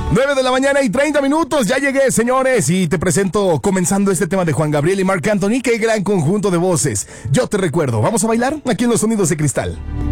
9 de la mañana y 30 minutos. Ya llegué, señores, y te presento comenzando este tema de Juan Gabriel y Marc Anthony. Qué gran conjunto de voces. Yo te recuerdo. ¿Vamos a bailar? Aquí en los Sonidos de Cristal.